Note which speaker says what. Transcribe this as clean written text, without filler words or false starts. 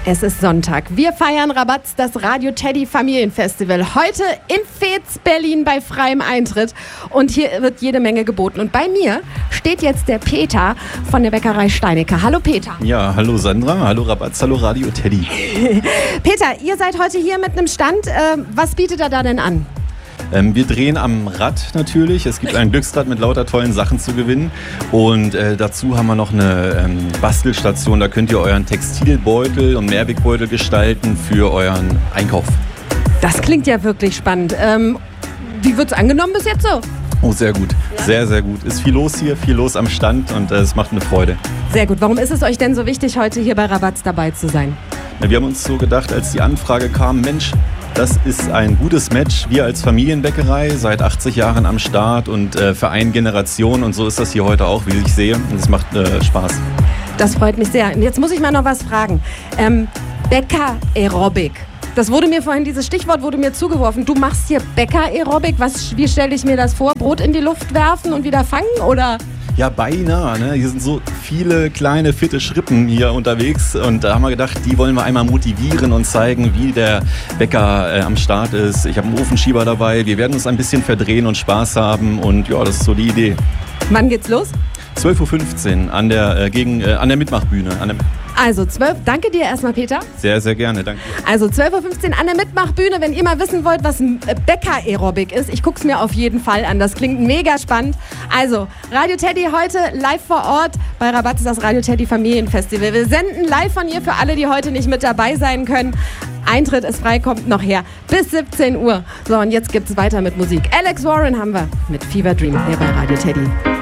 Speaker 1: Es ist Sonntag. Wir feiern Rabatz, das Radio Teddy Familienfestival. Heute in Veets, Berlin bei freiem Eintritt. Und hier wird jede Menge geboten. Und bei mir steht jetzt der Peter von der Bäckerei Steinecker. Hallo Peter.
Speaker 2: Ja, hallo Sandra, hallo Rabatz, hallo Radio Teddy.
Speaker 1: Peter, ihr seid heute hier mit einem Stand. Was bietet er da denn an?
Speaker 2: Wir drehen am Rad natürlich. Es gibt ein Glücksrad mit lauter tollen Sachen zu gewinnen. Und dazu haben wir noch eine Bastelstation. Da könnt ihr euren Textilbeutel und Mehrwegbeutel gestalten für euren Einkauf.
Speaker 1: Das klingt ja wirklich spannend. Wie wird es angenommen bis jetzt so?
Speaker 2: Oh, sehr gut. Sehr, sehr gut. Ist viel los hier, viel los am Stand und es macht eine Freude.
Speaker 1: Sehr gut. Warum ist es euch denn so wichtig, heute hier bei Rabatz dabei zu sein?
Speaker 2: Wir haben uns so gedacht, als die Anfrage kam, Mensch, das ist ein gutes Match. Wir als Familienbäckerei, seit 80 Jahren am Start und vereinen Generationen. Und so ist das hier heute auch, wie ich sehe. Und es macht Spaß. Das freut mich sehr. Und jetzt muss ich mal noch was fragen.
Speaker 1: Bäcker-Aerobic. Das wurde mir vorhin, dieses Stichwort wurde mir zugeworfen. Du machst hier Bäcker-Aerobic. Wie stelle ich mir das vor? Brot in die Luft werfen und wieder fangen, oder?
Speaker 2: Ja, beinahe. Ne? Hier sind so viele kleine, fitte Schrippen hier unterwegs. Und da haben wir gedacht, die wollen wir einmal motivieren und zeigen, wie der Bäcker am Start ist. Ich habe einen Ofenschieber dabei. Wir werden uns ein bisschen verdrehen und Spaß haben. Und ja, das ist so die Idee.
Speaker 1: Wann geht's los?
Speaker 2: 12.15 Uhr an der Mitmachbühne.
Speaker 1: Also 12, danke dir erstmal, Peter.
Speaker 2: Sehr, sehr gerne, danke.
Speaker 1: Also 12.15 Uhr an der Mitmachbühne, wenn ihr mal wissen wollt, was ein Bäcker-Aerobic ist. Ich guck's mir auf jeden Fall an, das klingt mega spannend. Also, Radio Teddy heute live vor Ort bei Rabatz, das Radio Teddy Familienfestival. Wir senden live von hier für alle, die heute nicht mit dabei sein können. Eintritt ist frei, kommt noch her. Bis 17 Uhr. So, und jetzt gibt's weiter mit Musik. Alex Warren haben wir mit Fever Dream hier bei Radio Teddy.